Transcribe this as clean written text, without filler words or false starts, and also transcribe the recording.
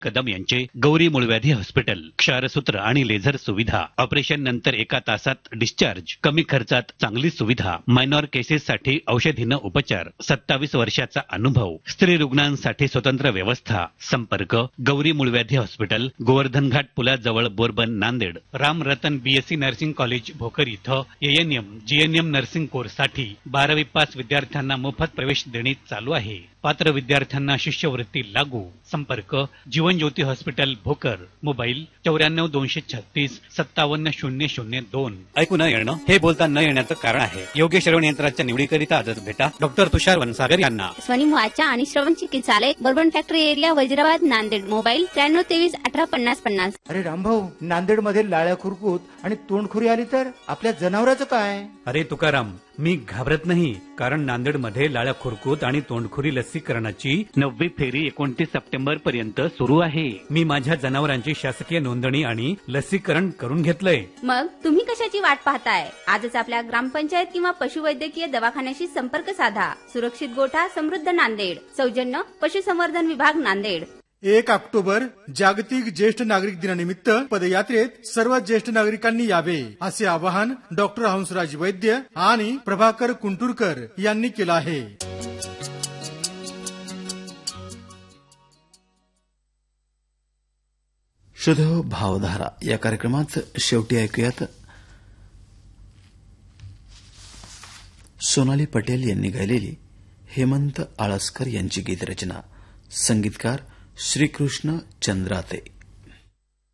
कदम यांचे गौरी मूळव्याधी हॉस्पिटल, क्षारसूत्र आणि लेझर सुविधा, ऑपरेशन नंतर 1 तासात डिस्चार्ज, कमी खर्चात चांगली सुविधा, मायनॉर केसेससाठी औषधीनं उपचार, 27 वर्षाचा अनुभव, स्त्री रुग्णांसाठी स्वतंत्र व्यवस्था. संपर्क Gauri मूळव्याधी hospital, Govardhan Ghat पुलाजवळ, bourbon, Nanded. Ram Ratan BSc nursing college Bhokar इथं एएनएम जीएनएम नर्सिंग कोर्ससाठी 12वी पास विद्यार्थ्यांना मोफत प्रवेश देणे चालू आहे. पात्र विद्यार्थ्यांना शिष्यवृत्ती लागू. संपर्क जीवन ज्योती हॉस्पिटल भोकर, मोबाईल 94 236 57 002. ऐकू न येणं हे बोलता न येण्याचं कारण आहे. योग्य श्रवण यंत्राच्या निवडीकरिता आजच भेटा डॉक्टर तुषार वनसागर यांना. स्वनिमवाचा आणि श्रवण चिकित्सालय, bourbon factory area, Wazirabad, Nanded. Mobile 93 23 18 50 50. अरे रामभाऊ, नांदेड मध्ये लाळ्या खुरकूत आणि तोंडखुरी आली तर आपल्या जनावरांचं काय? अरे तुकाराम, मी घाबरत नाही, कारण नांदेडमध्ये लाळ्या खुरकूत आणि तोंडखुरी लसीकरणाची 9वी फेरी 29 सप्टेंबर पर्यंत सुरू आहे. मी माझ्या जनावरांची शासकीय नोंदणी आणि लसीकरण करून घेतलंय. मग तुम्ही कशाची वाट पाहताय? आजच आपल्या ग्रामपंचायत किंवा पशुवैद्यकीय दवाखान्याशी संपर्क साधा. सुरक्षित गोठा समृद्ध नांदेड. सौजन्य पशुसंवर्धन विभाग नांदेड. 1 ऑक्टोबर जागतिक ज्येष्ठ नागरिक दिनानिमित्त पदयात्रेत सर्व ज्येष्ठ नागरिकांनी यावे असे आवाहन डॉक्टर हंसराज वैद्य आणि प्रभाकर कुंटुरकर यांनी केलं आहे. शुद्ध भावधारा या कार्यक्रमात शेवटी ऐकूयात सोनाली पटेल यांनी गायलेली हेमंत आळसकर यांची गीतरचना. संगीतकार श्रीकृष्ण चंद्राते.